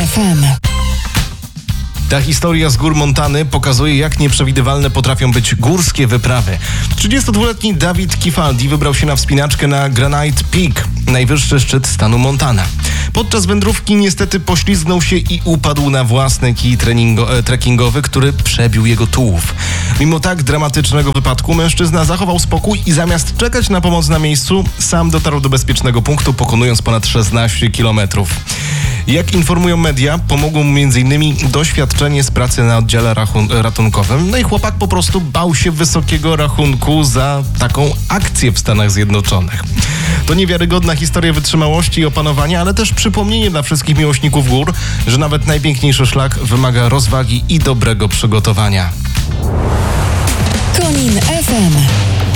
FM. Ta historia z gór Montany pokazuje, jak nieprzewidywalne potrafią być górskie wyprawy. 32-letni David Kifaldi wybrał się na wspinaczkę na Granite Peak, najwyższy szczyt stanu Montana. Podczas wędrówki niestety poślizgnął się i upadł na własny kij trekkingowy, który przebił jego tułów. Mimo tak dramatycznego wypadku mężczyzna zachował spokój i zamiast czekać na pomoc na miejscu, sam dotarł do bezpiecznego punktu, pokonując ponad 16 kilometrów. Jak informują media, pomogło mu m.in. doświadczenie z pracy na oddziale ratunkowym. No i chłopak po prostu bał się wysokiego rachunku za taką akcję w Stanach Zjednoczonych. To niewiarygodna historia wytrzymałości i opanowania, ale też przypomnienie dla wszystkich miłośników gór, że nawet najpiękniejszy szlak wymaga rozwagi i dobrego przygotowania. Konin FM.